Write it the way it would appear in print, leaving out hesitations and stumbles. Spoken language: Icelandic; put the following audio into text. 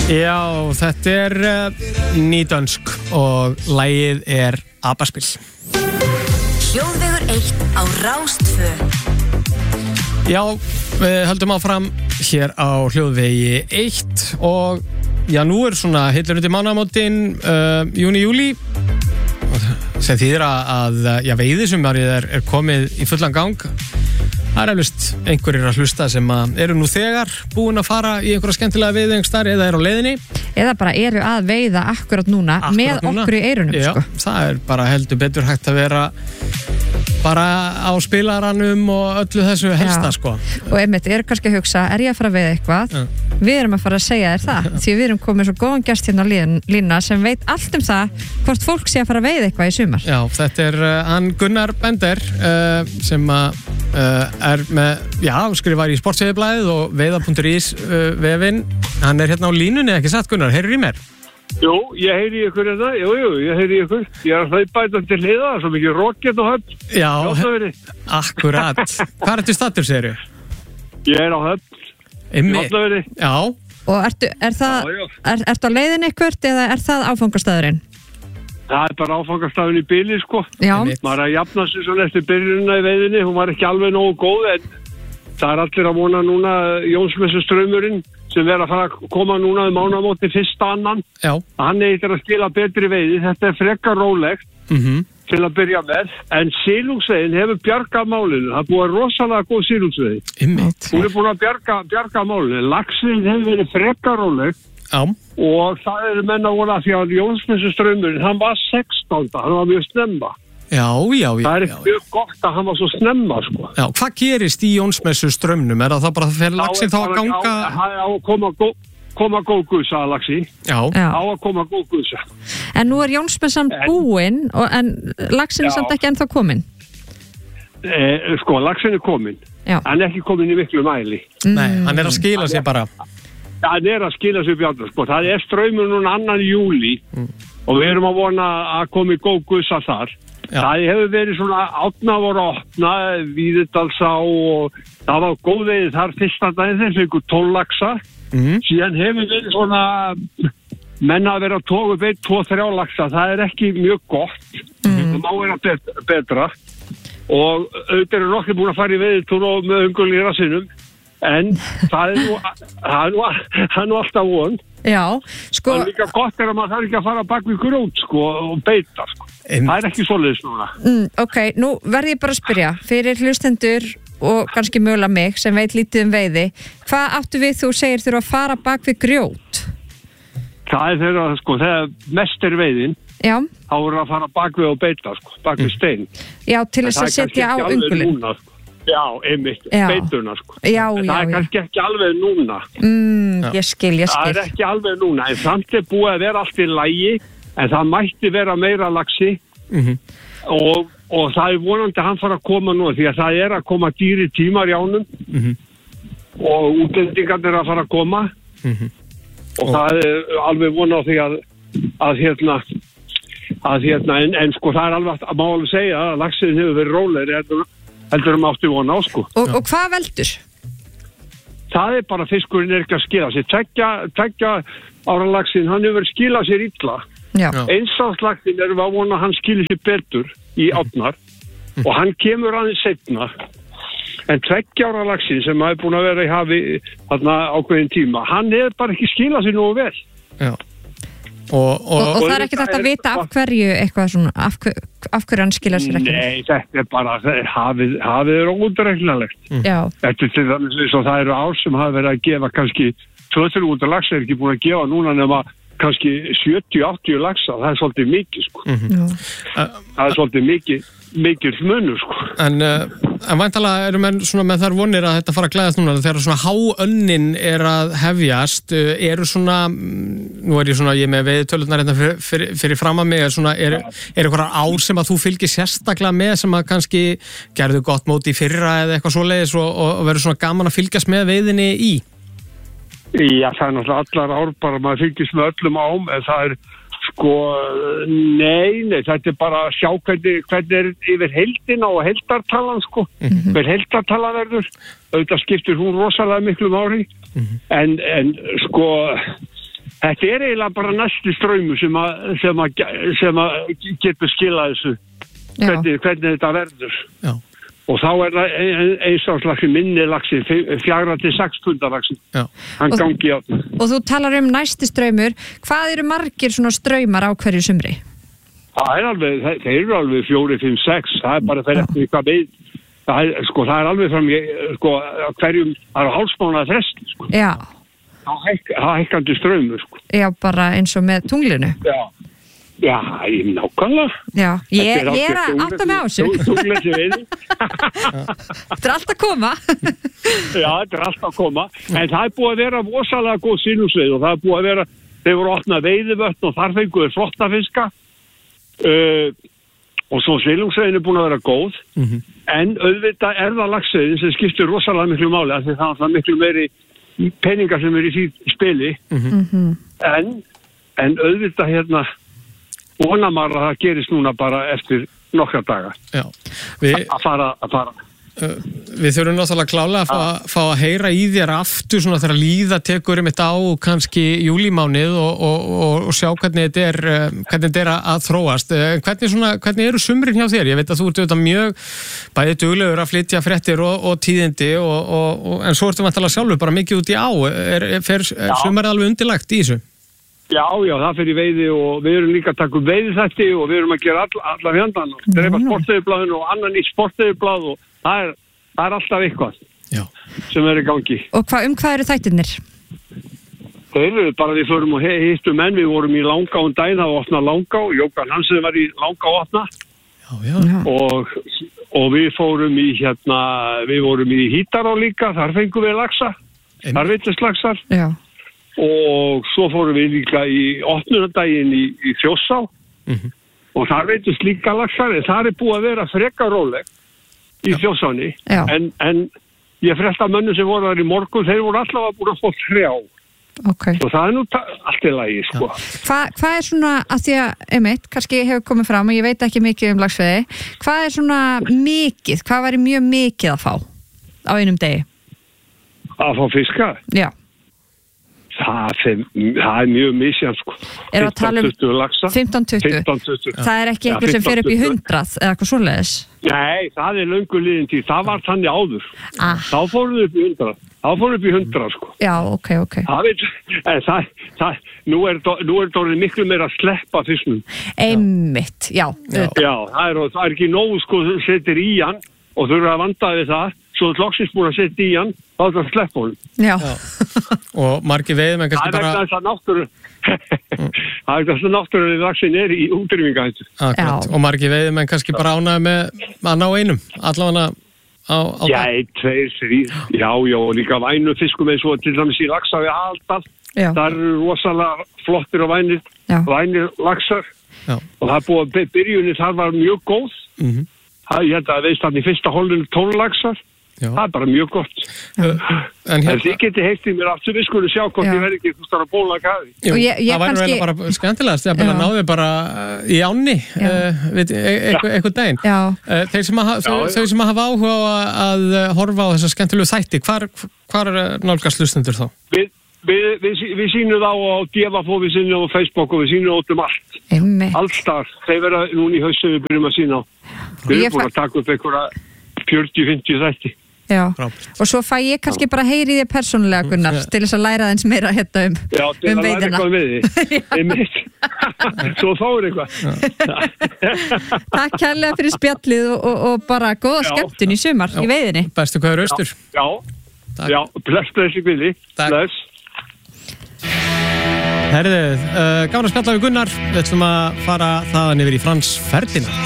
Já, þetta nýdönsk og lagið Abaspil. Hljóðvegur 1 á Rás 2. Já, við höldum áfram hér á Hljóðvegi 1 og já, nú svona hillur undir mánaðamótin júni-júlí sem þýðir að veiðisumarið komið í fullan gang. Það eflust einhverjir að hlusta sem eru nú þegar búin að fara í einhverja skemmtilega veiðingstar eða á leiðinni. Eða bara eru að veiða akkurat núna með okkur í eyrunum. Já, sko. Það bara heldur betur hægt að vera bara á spilaranum og öllu þessu helsta sko. Og einmitt, kannski að hugsa, ég að fara að veiða eitthvað? Við erum að fara að segja þér það því við erum komið svo góðan gest hérna á línuna sem veit allt það hvort fólk sé að fara að veiða eitthvað í sumar. Já, þetta hann Gunnar Bender sem með, skrifar í Sportsveiðiblaðið og veiða.is vefinn. Hann hérna á línunni, ekki satt Gunnar, heyrðu í mér? Jú, ég heyri ykkur hérna, ég heyri ykkur. Ég að hlaupa til hliða, svo mikið rokket og höfn. Já, akkurat. Hvað ertu stattur, segirðu? Ég á höfn. Í Já. Og ertu á leiðin eitthvert eða það áfangastæðurinn? Það bara áfangastæðurinn í bili, sko. Já. Maður að jafna sig svona eftir byrjunina í veiðinni, hún var ekki alveg nógu góð, en það allir að vona núna Jónsmessustraumurinn sem að fara að koma núna mánaðamóti 1. Já. Hann eitthvað að skila betri veiði, þetta frekar rólegt til að byrja með, en silungsveiðin hefur bjargað málinu, það búið rosalega góð silungsveiði. Hún búin að bjarga málinu, laxinn hefur verið frekar rólegt. Já. Og það menn að vona því að Jónsmessustraumurinn, hann var 16, hann var mjög snemma. Já. Það ekki mjög gott að hann var svo snemma, sko. Já, hvað gerist í Jónsmessustraumnum? Það bara fyrir laxinn þá að ganga? Það á að koma góð gusa, laxi. Já. Á að koma góð gusa. En nú Jónsmessan búinn, en laxinn samt ekki ennþá kominn? Sko, laxinn kominn. Já. Hann ekki kominn í miklu mæli. Nei, hann að skila sér bara. Hann að skila sér bjarnar, sko. Það straumur núna 2. júlí og við erum að vona að komi góð gusa þar. Já. Það hefur verið svona átna voru að opna, Víðidalsá og það var góð veiði þar fyrsta daginn þeir fengu 12 laxa. Síðan hefur verið svona menn að vera að toga upp 1-2-3 laxa, það ekki mjög gott. Það má vera betra og auðvitað nokkuð búin að fara í veiðitúr og með öngul í rassinum, en það nú alltaf von. Já, sko. Það líka gott að maður þarf ekki að fara bak við grjót, sko, og beita, sko. Það ekki svoleiðis núna. Ok, nú verð ég bara að spyrja, fyrir hlustendur og kannski mögulega mig sem veit lítið veiði, hvað áttu við þú segir þurfa að fara bak við grjót? Það þeirra, sko, þegar mest veiðin, já. Þá að fara bak við og beita, sko, bak við stein. Já, til þess að setja á öngulinn. Já, einmitt, beituna, sko. Já. Það kannski ekki alveg núna. Ég skil. Það ekki alveg núna, en samt búið að vera allt í lagi, en það mætti vera meira laxi og það vonandi að hann fara að koma nú, því að það að koma dýri tímar í ánum og útlendingarnir að fara að koma og það alveg vona á því að en sko það alveg að má alveg segja að laxin hefur verið rólegri heldur áttu vona á, sko. Og hvað veldur? Það bara fiskurinn ekki að skila sér. Tveggja ára laxinn, hann hefur skilað sér illa. Einsáðslaxinn við að vona að hann skilir sér betur í átnar og hann kemur aðeins seinna. En 2 ára laxinn sem hafi búin að vera í hafi þarna ákveðin tíma, hann hefur bara ekki skilað sér nógu vel. Já. Og það ekki þetta að vita af hverju eitthvað svona, af hverju hann skilað sér ekki? Nei, þetta bara hafið ódregnalegt. Þetta til dæmis eins og það eru ár sem hafa verið að gefa kannski 200 laxa ekki búin að gefa núna nema kannski 70-80 laxa, það svolítið mikið, sko. Það svolítið mikið munur, sko. En væntanlega eru menn svona með þar vonir að þetta fara að glæðast núna þegar svona háönnin að hefjast, eru svona, nú ég með veiðitölurnar hérna fyrir fram að mig, er eitthvað ár sem að þú fylgir sérstaklega með sem að kannski gerðu gott móti í fyrra eða eitthvað svoleiðis og verður svona gaman að fylgjast með veiðinni í? Já, það náttúrulega allar ár bara maður fylgist með öllum ám, en það sko, nei, þetta bara að sjá hvernig yfir heildina og heildartalan, sko, hver heildartala verður, auðvitað skiptir hún rosalega miklu máli, en sko, þetta er eiginlega bara næsti straumur sem að getur skilað þessu hvernig þetta verður. Já. Og þá það eins og slags minni laxi, 4-6 pundar laxi. Já. Hann gangi á. Og þú talar næsti straumur. Hvað eru margir svona straumar á hverju sumri? Þeir eru alveg 4, 5, 6. Það bara fyrir eftir hvað beið. Það er alveg fram í hverjum, það eru hálfsmánaða fresti. Já. Það hækkandi straumur. Já, bara eins og með tunglinu. Já, nákvæmlega. Já, ég er að átta mig á þessu. Tunglesi veiði. Þetta er alltaf að koma. Já, þetta er alltaf að koma. En það er búið að vera rosalega góð silungsveið og það er búið að vera, þeir voru opnað veiðivötn og þar fenguðu flotta fiska. Og svo silungsveiðin er búin að vera góð. En auðvitað er það laxveiðin sem skiptir rosalega miklu máli af því það er miklu meiri peningar sem eru í því spili. En auðvitað vona maður að það gerist núna bara eftir nokkra daga. Já. Að fara. Við þurfum náttúrulega klálega að fá að heyra í þér aftur svona þegar líða tekur mitt á kannski júlímánið og sjá hvernig þetta er að þróast. Hvernig eru sumrin hjá þér? Ég veit að þú ert auðvitað mjög bæði duglegur að flytja fréttir og tíðindi en svo ertu vantilega sjálfur bara mikið út í á. Fer sumarið alveg undirlagt í þessu? Já, það fyrir veiði og við erum líka að taka veiðiþætti og við erum að gera alla fjandan og dreifa sporteyðublaðinu og annan í sporteyðublað og það er alltaf eitthvað sem er í gangi. Og hvað eru þættirnir? Þeir eru bara við förum og hittum menn, við vorum í Langá daginn, það var opnað Langá, Jókan Hansen var í Langá opna og við fórum í við vorum í Hítará líka, þar fengum við laxa, þar veitlist laxar. Já. Og svo fórum við líka í opnunardaginn í Þjórsá og þar veitust líka laxar en það er búið að vera frekar róleg í Þjórsánni en ég frétta mönnum sem voru þar í morgun, þeir voru allavega búin að fá 3 og það er nú allt í lagi sko. Hvað er svona, að því að kannski hefur komið fram og ég veit ekki mikið laxveiði, hvað er svona mikið, hvað væri mjög mikið að fá á einum degi? Að fá fiska? Já. Það er mjög misjans sko. Er að tala 15-20 laxa? 15-20. Það er ekki eitthvað sem fer upp í 100 eða eitthvað svoleiðis? Nei, það er löngu liðin tíð. Það var þannig áður. Þá fórum við upp í 100. Þá fórum við upp í 100 sko. Já, ok. Nú er þetta orðið miklu meira að sleppa fisknum. Einmitt, já. Já, það er ekki nógu sko setir í hann og þurfa að vanda við það. Svo loksins búin að setja í hann, þá er það að sleppa honum. Já. Og margir veiðmenn kannski bara... Það er þess að náttúrulega laxin er í útrýmingahættu. Akkurat, og margir veiðmenn kannski bara ánægði með að ná einum, allavega á... Já, 2, 3, já, og líka vænu fiskum eins og til dæmis í laxa við Aldal. Það eru rosalega flottir og vænir laxar. Já. Og það búið að byrjunni þar var mjög góð. Ég held að veist hann í fyrsta holinu 12 laxar. Já. Það er bara mjög gott. En þið geti heilt í mér aftur, við skulum sjá hvort ég verði ekki að bóla kafi. Það væri vel bara skemmtilegast, ég að náðu bara í ánni eitthvað daginn. Þeir sem hafa áhuga að horfa á þessa skemmtilegu þætti, hvar nálgast hlustendur þá? Við sýnum þá á Devafó, við sýnum á Facebook og við sýnum út allt. Allstar. Þeir verða núna í haustum við byrjum að sína á. Við erum búin að taka upp einhverja 40-50 þætti. Já, og svo fæ ég kannski bara heyri þér persónulega, Gunnar, til þess að læra aðeins meira hérna um veiðina. Já, til að læra eitthvað við því. Svo fáir eitthvað. Takk kærlega fyrir spjallið og bara góða skemmtun í sumar í veiðinni. Bestu hvað er austur. Já, bless ykkur við. Bless. Herðu, gaman að spjalla við Gunnar. Við ætlum að fara þaðan yfir í Frans Ferdinand.